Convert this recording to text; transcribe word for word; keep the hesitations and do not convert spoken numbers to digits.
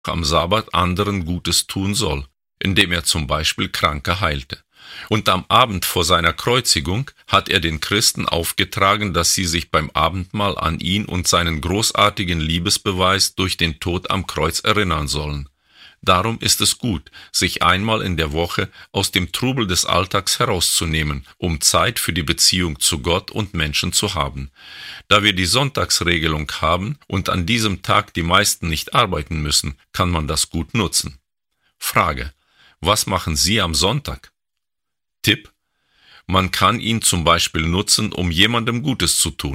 am Sabbat anderen Gutes tun soll, indem er zum Beispiel Kranke heilte. Und am Abend vor seiner Kreuzigung hat er den Christen aufgetragen, dass sie sich beim Abendmahl an ihn und seinen großartigen Liebesbeweis durch den Tod am Kreuz erinnern sollen. Darum ist es gut, sich einmal in der Woche aus dem Trubel des Alltags herauszunehmen, um Zeit für die Beziehung zu Gott und Menschen zu haben. Da wir die Sonntagsregelung haben und an diesem Tag die meisten nicht arbeiten müssen, kann man das gut nutzen. Frage: Was machen Sie am Sonntag? Tipp: Man kann ihn zum Beispiel nutzen, um jemandem Gutes zu tun.